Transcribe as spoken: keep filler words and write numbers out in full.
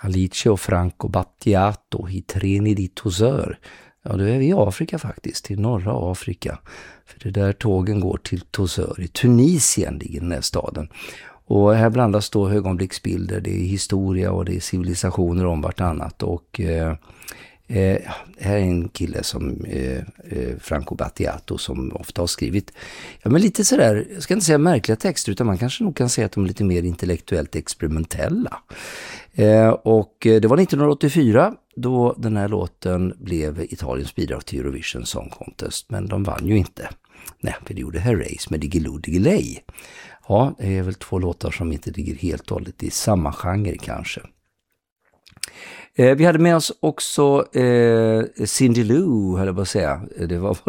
Alice och Franco Battiato i Treni di Torsör. Ja, då är vi i Afrika faktiskt, i norra Afrika. För det där tågen går till Torsör. I Tunisien ligger den här staden. Och här blandas då ögonblicksbilder, det är historia och det är civilisationer om vartannat. Och eh, eh, här är en kille som eh, Franco Battiato som ofta har skrivit, ja men lite sådär, jag ska inte säga märkliga texter utan man kanske nog kan säga att de är lite mer intellektuellt experimentella. Eh, och det var nittonhundraåttiofyra då den här låten blev Italiens bidrag till Eurovision Song Contest, men de vann ju inte. Nej, för det gjorde Herreys med Diggiloo Diggiley. Ja, det är väl två låtar som inte ligger helt och hållet i samma genre kanske. Eh, vi hade med oss också eh, Cindy Lou, höll jag på att säga. Det var